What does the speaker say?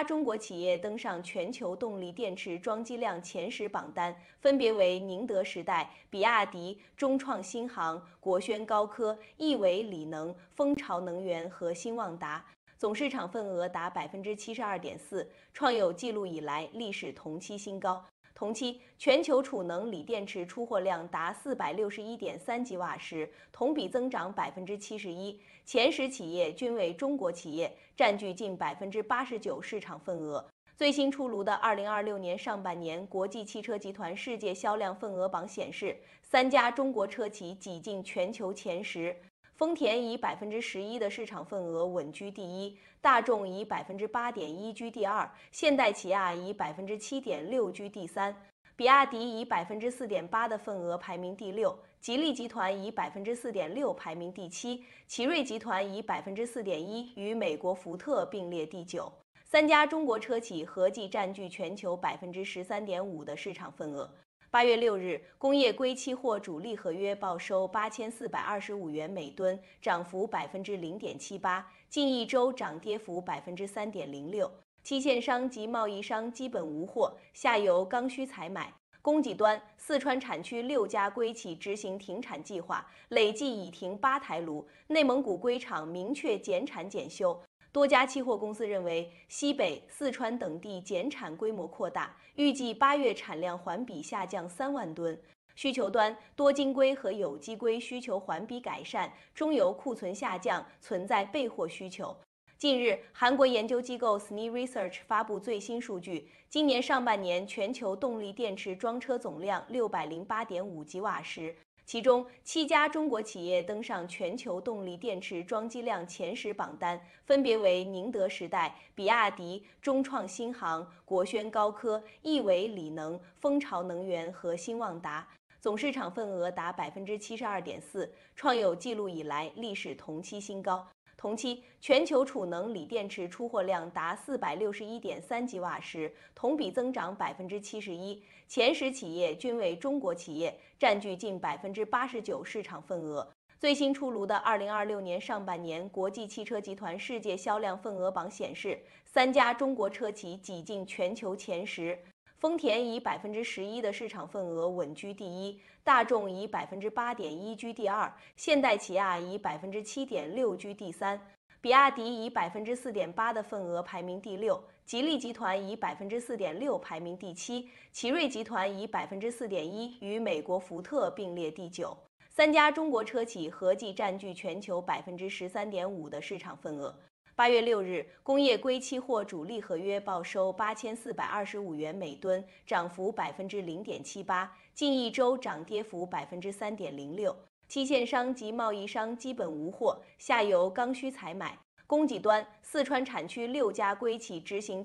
中国企业登上全球动力电池装机量前10榜单，分别为宁德时代、比亚迪、中创新航、国轩高科、亿纬锂能、蜂巢能源和新旺达。总市场份额达72.4%，创有纪录以来历史同期新高。同期，全球储能锂电池出货量达461.3吉瓦时，同比增长71%。前10企业均为中国企业，占据近89%市场份额。最新出炉的2026年上半年国际汽车集团世界销量份额榜显示，3家中国车企挤进全球前10。丰田以11%的市场份额稳居第一，大众以8.1%居第二，现代起亚以7.6%居第三，比亚迪以4.8%的份额排名第六，吉利集团以4.6%排名第七，奇瑞集团以4.1%与美国福特并列第九。3家中国车企合计占据全球13.5%的市场份额。8月6日，工业硅期货主力合约报收8425元每吨，涨幅0.78%，近一周涨跌幅3.06%。期限商及贸易商基本无货，下游刚需采买。供给端，四川产区6家硅企执行停产计划，累计已停8台炉。内蒙古硅厂明确减产减休。多家期货公司认为，西北、四川等地减产规模扩大，预计8月产量环比下降3万吨。需求端，多晶硅和有机硅需求环比改善，中游库存下降，存在备货需求。近日，韩国研究机构 SNI Research 发布最新数据，今年上半年全球动力电池装车总量608.5吉瓦时，其中7家中国企业登上全球动力电池装机量前10榜单，分别为宁德时代、比亚迪、中创新航、国轩高科、亿纬锂能、蜂巢能源和新旺达。总市场份额达72.4%，创有纪录以来历史同期新高。同期，全球储能锂电池出货量达461.3吉瓦时，同比增长71%。前10企业均为中国企业，占据近89%市场份额。最新出炉的2026年上半年国际汽车集团世界销量份额榜显示，3家中国车企挤进全球前10。丰田以11%的市场份额稳居第一，大众以8.1%居第二，现代起亚以7.6%居第三，比亚迪以4.8%的份额排名第六，吉利集团以4.6%排名第七，奇瑞集团以4.1%与美国福特并列第九。3家中国车企合计占据全球13.5%的市场份额。8月6日，工业硅期货主力合约报收8425元每吨，涨幅0.78%，近一周涨跌幅3.06%。期限商及贸易商基本无货，下游刚需采买。供给端，四川产区6家硅企执行